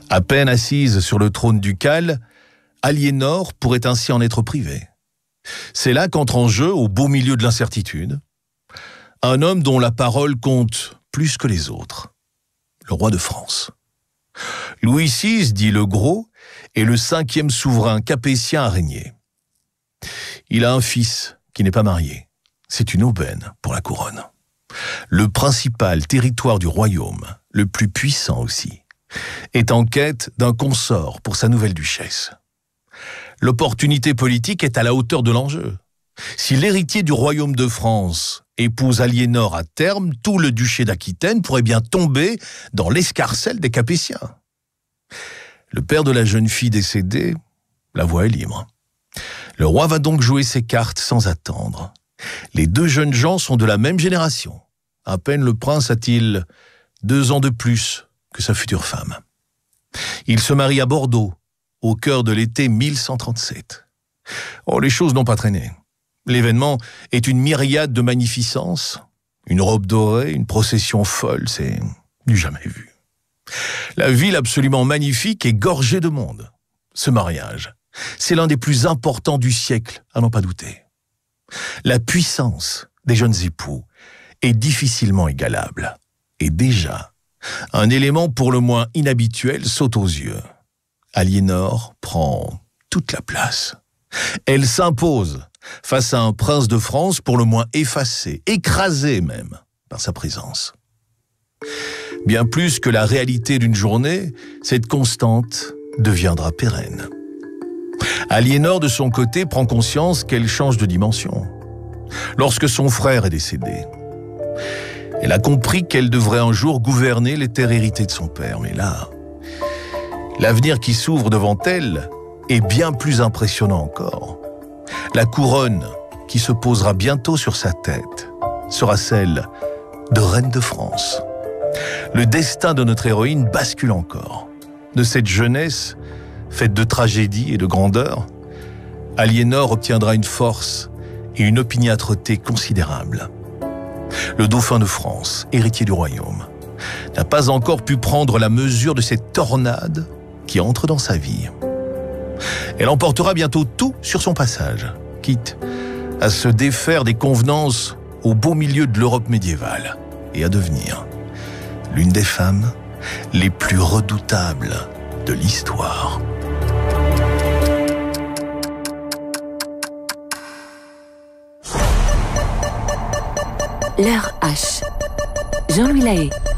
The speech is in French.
À peine assise sur le trône ducal, Aliénor pourrait ainsi en être privée. C'est là qu'entre en jeu, au beau milieu de l'incertitude, un homme dont la parole compte plus que les autres, le roi de France. Louis VI, dit le Gros, est le 5e souverain capétien à régner. Il a un fils qui n'est pas marié. C'est une aubaine pour la couronne. Le principal territoire du royaume, le plus puissant aussi, est en quête d'un consort pour sa nouvelle duchesse. L'opportunité politique est à la hauteur de l'enjeu. Si l'héritier du royaume de France épouse Aliénor à terme, tout le duché d'Aquitaine pourrait bien tomber dans l'escarcelle des Capétiens. Le père de la jeune fille décédée, la voie est libre. Le roi va donc jouer ses cartes sans attendre. Les deux jeunes gens sont de la même génération. À peine le prince a-t-il 2 ans de plus que sa future femme. Il se marie à Bordeaux, au cœur de l'été 1137. Oh, les choses n'ont pas traîné. L'événement est une myriade de magnificence, une robe dorée, une procession folle, c'est du jamais vu. La ville absolument magnifique est gorgée de monde. Ce mariage, c'est l'un des plus importants du siècle, à n'en pas douter. La puissance des jeunes époux est difficilement égalable. Et déjà, un élément pour le moins inhabituel saute aux yeux. Aliénor prend toute la place. Elle s'impose face à un prince de France pour le moins effacé, écrasé même par sa présence. Bien plus que la réalité d'une journée, cette constante deviendra pérenne. Aliénor, de son côté, prend conscience qu'elle change de dimension. Lorsque son frère est décédé, elle a compris qu'elle devrait un jour gouverner les terres héritées de son père. Mais là, l'avenir qui s'ouvre devant elle est bien plus impressionnant encore. La couronne qui se posera bientôt sur sa tête sera celle de reine de France. Le destin de notre héroïne bascule encore. De cette jeunesse faite de tragédie et de grandeur, Aliénor obtiendra une force et une opiniâtreté considérables. Le dauphin de France, héritier du royaume, n'a pas encore pu prendre la mesure de cette tornade qui entre dans sa vie. Elle emportera bientôt tout sur son passage, quitte à se défaire des convenances au beau milieu de l'Europe médiévale et à devenir l'une des femmes les plus redoutables de l'histoire. L'heure H. Jean-Louis Lahaye.